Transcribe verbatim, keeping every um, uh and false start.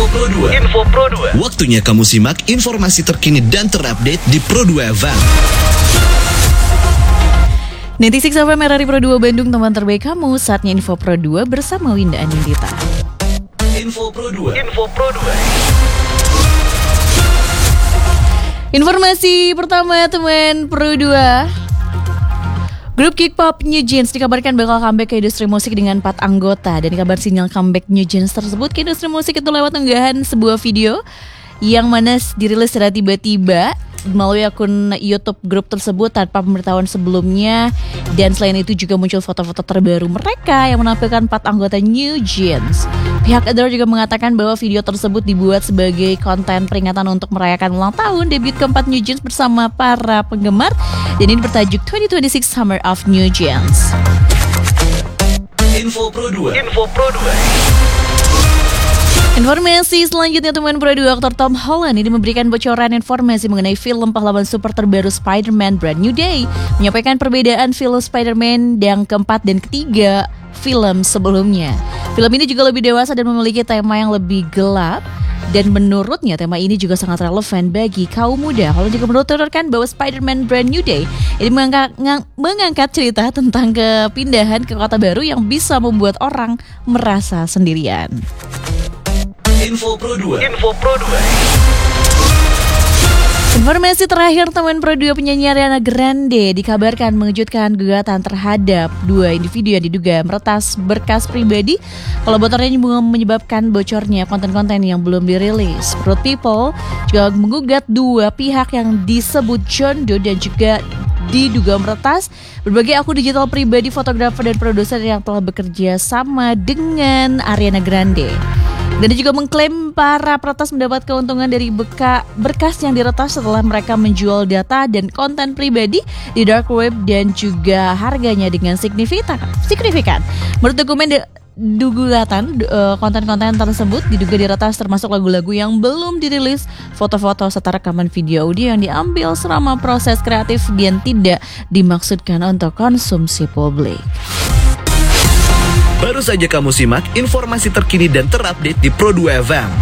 Pro dua. Info Pro dua. Waktunya kamu simak informasi terkini dan terupdate di Pro dua F M. sembilan puluh enam F M R R I Pro dua Bandung, teman terbaik kamu. Saatnya Info Pro dua bersama Winda Anindita. Info Pro dua. Info Pro dua. Informasi pertama teman Pro dua. Grup K-pop New Jeans dikabarkan bakal comeback ke industri musik dengan empat anggota. Dan kabar sinyal comeback New Jeans tersebut ke industri musik itu lewat unggahan sebuah video yang mana dirilis secara tiba-tiba melalui akun YouTube grup tersebut tanpa pemberitahuan sebelumnya. Dan selain itu juga muncul foto-foto terbaru mereka yang menampilkan empat anggota New Jeans. Pihak Adore juga mengatakan bahwa video tersebut dibuat sebagai konten peringatan untuk merayakan ulang tahun debut keempat New Jeans bersama para penggemar. Dan ini bertajuk dua ribu dua puluh enam Summer of New Jeans. Info Pro dua. Info Pro dua. Informasi selanjutnya teman Pro dua, aktor Tom Holland ini memberikan bocoran informasi mengenai film pahlawan super terbaru Spider-Man Brand New Day, menyampaikan perbedaan film Spider-Man yang keempat dan ketiga film sebelumnya. Film ini juga lebih dewasa dan memiliki tema yang lebih gelap, dan menurutnya tema ini juga sangat relevan bagi kaum muda. Holland juga menuturkan bahwa Spider-Man Brand New Day ini mengangkat, ngang, mengangkat cerita tentang kepindahan ke kota baru yang bisa membuat orang merasa sendirian. Info Pro dua. Info Pro dua. Informasi terakhir teman Pro dua, penyanyi Ariana Grande dikabarkan mengejutkan gugatan terhadap dua individu yang diduga meretas berkas pribadi kalau bocornya menyebabkan bocornya konten-konten yang belum dirilis. Perut People juga menggugat dua pihak yang disebut John Doe dan juga diduga meretas berbagai akun digital pribadi fotografer dan produser yang telah bekerja sama dengan Ariana Grande. Dan dia juga mengklaim para peretas mendapat keuntungan dari beka, berkas yang diretas setelah mereka menjual data dan konten pribadi di dark web dan juga harganya dengan signifikan. signifikan. Menurut dokumen de- gugatan, uh, konten-konten tersebut diduga diretas termasuk lagu-lagu yang belum dirilis, foto-foto serta rekaman video audio yang diambil selama proses kreatif dan tidak dimaksudkan untuk konsumsi publik. Baru saja kamu simak informasi terkini dan terupdate di Pro dua F M.